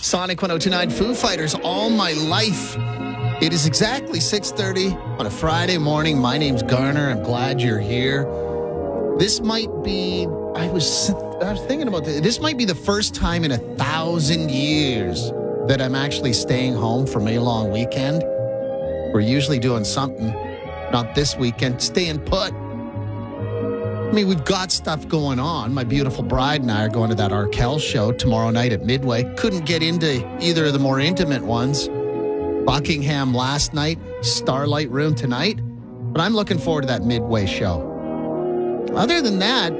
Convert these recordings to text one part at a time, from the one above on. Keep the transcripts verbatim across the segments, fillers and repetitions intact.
Sonic one oh two point nine, Foo Fighters, All My Life. It is exactly six thirty on a Friday morning. My name's Garner. I'm glad you're here. This might be, I was, I was thinking about this. This might be the first time in a thousand years that I'm actually staying home for May long weekend. We're usually doing something. Not this weekend. Staying put. I mean, we've got stuff going on. My beautiful bride and I are going to that Arkell show tomorrow night at Midway. Couldn't get into either of the more intimate ones. Buckingham last night, Starlight Room tonight. But I'm looking forward to that Midway show. Other than that,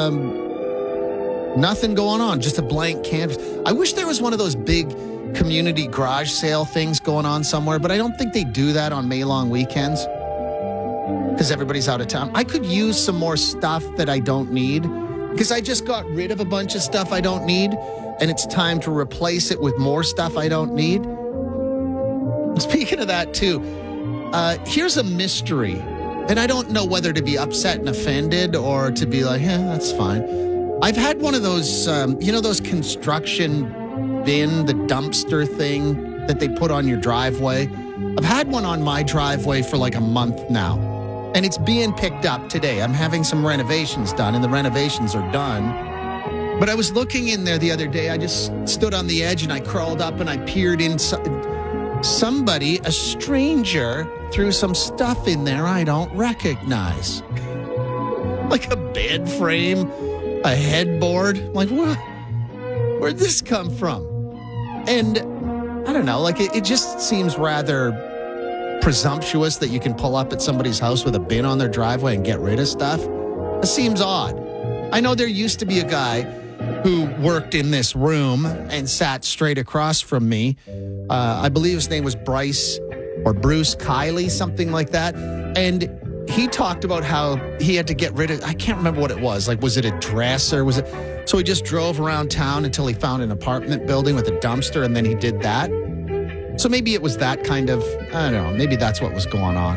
um, nothing going on. Just a blank canvas. I wish there was one of those big community garage sale things going on somewhere, but I don't think they do that on May long weekends because everybody's out of town. I could use some more stuff that I don't need because I just got rid of a bunch of stuff I don't need, and it's time to replace it with more stuff I don't need. Speaking of that, too, uh, here's a mystery, and I don't know whether to be upset and offended or to be like, yeah, that's fine. I've had one of those, um, you know, those construction bin, the dumpster thing that they put on your driveway. I've had one on my driveway for like a month now, and it's being picked up today. I'm having some renovations done, and the renovations are done. But I was looking in there the other day. I just stood on the edge, and I crawled up, and I peered inside. Somebody, a stranger, threw some stuff in there I don't recognize. Like a bed frame, a headboard. Like, what? Where'd this come from? And I don't know, like it, it just seems rather presumptuous that you can pull up at somebody's house with a bin on their driveway and get rid of stuff. It seems odd. I know there used to be a guy who worked in this room and sat straight across from me. Uh, I believe his name was Bryce or Bruce Kiley, something like that. And he talked about how he had to get rid of, I can't remember what it was. Like, was it a dresser? Was it? So he just drove around town until he found an apartment building with a dumpster, and then he did that. So maybe it was that kind of, I don't know, maybe that's what was going on.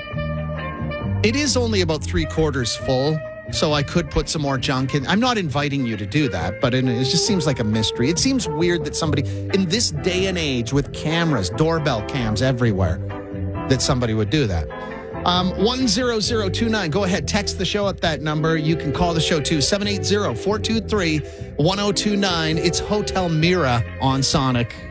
It is only about three quarters full, so I could put some more junk in. I'm not inviting you to do that, but it just seems like a mystery. It seems weird that somebody, in this day and age with cameras, doorbell cams everywhere, that somebody would do that. Um, one zero zero two nine. Go ahead, text the show at that number. You can call the show too, seven eight zero, four two three, one zero two nine. It's Hotel Mira on Sonic.